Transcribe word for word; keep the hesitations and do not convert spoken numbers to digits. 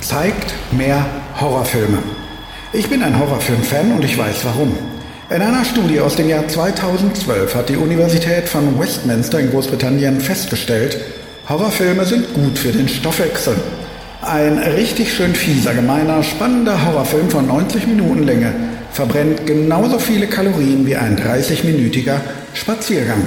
zeigt mehr Horrorfilme. Ich bin ein Horrorfilm-Fan und ich weiß warum. In einer Studie aus dem Jahr zweitausendzwölf hat die Universität von Westminster in Großbritannien festgestellt, Horrorfilme sind gut für den Stoffwechsel. Ein richtig schön fieser, gemeiner, spannender Horrorfilm von neunzig Minuten Länge verbrennt genauso viele Kalorien wie ein dreißig-minütiger Spaziergang.